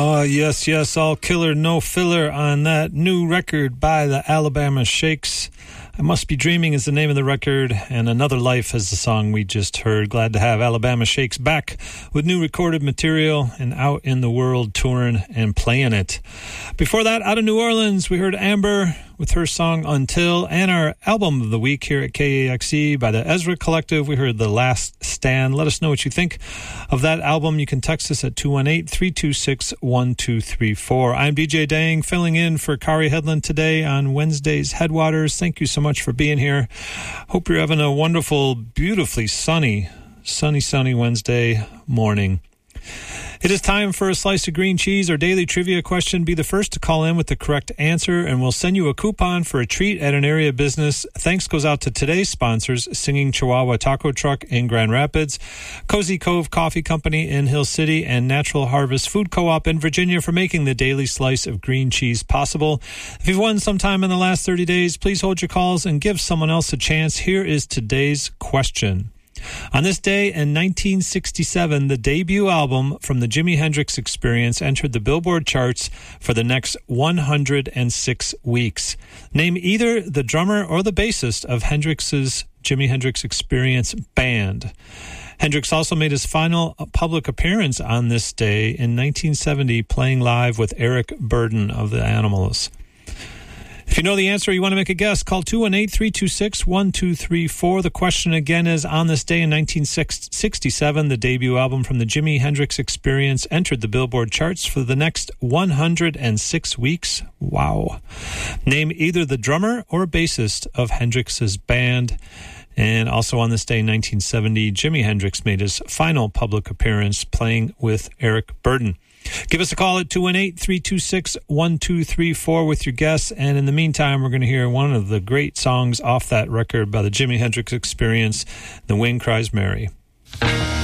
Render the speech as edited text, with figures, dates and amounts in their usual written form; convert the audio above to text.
Yes, yes, all killer, no filler on that new record by the Alabama Shakes. I Must Be Dreaming is the name of the record, and Another Life is the song we just heard. Glad to have Alabama Shakes back with new recorded material and out in the world touring and playing it. Before that, out of New Orleans, we heard Amber with her song Until, and our album of the week here at KAXE by the Ezra Collective. We heard The Last Stand. Let us know what you think of that album. You can text us at 218-326-1234. I'm DJ Dang, filling in for Kari Headland today on Wednesday's Headwaters. Thank you so much for being here. Hope you're having a wonderful, beautifully sunny Wednesday morning. It is time for a slice of green cheese. Our daily trivia question. Be the first to call in with the correct answer, and we'll send you a coupon for a treat at an area business. Thanks goes out to today's sponsors, Singing Chihuahua Taco Truck in Grand Rapids, Cozy Cove Coffee Company in Hill City, and Natural Harvest Food Co-op in Virginia for making the daily slice of green cheese possible. If you've won sometime in the last 30 days, please hold your calls and give someone else a chance. Here is today's question. On this day in 1967, the debut album from the Jimi Hendrix Experience entered the Billboard charts for the next 106 weeks. Name either the drummer or the bassist of Hendrix's Jimi Hendrix Experience band. Hendrix also made his final public appearance on this day in 1970, playing live with Eric Burdon of the Animals. If you know the answer or you want to make a guess, call 218-326-1234. The question again is, on this day in 1967, the debut album from the Jimi Hendrix Experience entered the Billboard charts for the next 106 weeks. Wow. Name either the drummer or bassist of Hendrix's band. And also on this day in 1970, Jimi Hendrix made his final public appearance playing with Eric Burdon. Give us a call at 218-326-1234 with your guess. And in the meantime, we're going to hear one of the great songs off that record by the Jimi Hendrix Experience, The Wind Cries Mary.